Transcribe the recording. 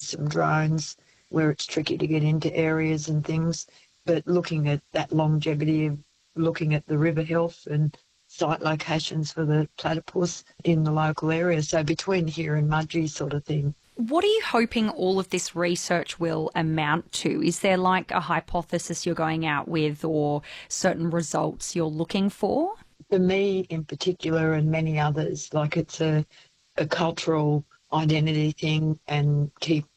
some drones where it's tricky to get into areas and things. But looking at that longevity of looking at the river health and site locations for the platypus in the local area. So between here and Mudgee sort of thing. What are you hoping all of this research will amount to? Is there like a hypothesis you're going out with or certain results you're looking for? For me in particular and many others, like it's a cultural identity thing and keep